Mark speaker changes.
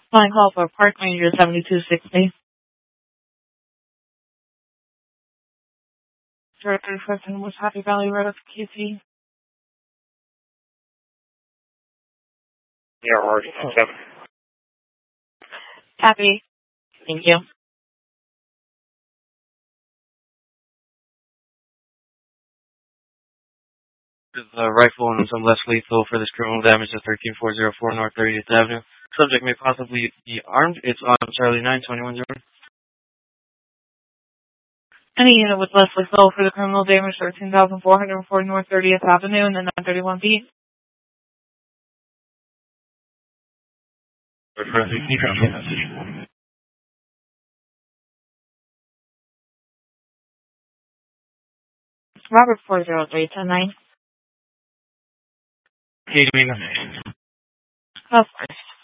Speaker 1: Flying call for Park Ranger 7260. Director Preston was Happy Valley Road for QC.
Speaker 2: Yeah, already. 7.
Speaker 1: Happy. Thank you.
Speaker 3: Rifle and some less lethal for this criminal damage at 13404 North 30th Avenue. Subject may possibly be armed. It's on Charlie 9, 2101.
Speaker 1: Any unit with less lethal for the criminal damage 13,440 North 30th Avenue and the 931 beat. Robert 403 10-9.
Speaker 3: Hey,
Speaker 1: Of course.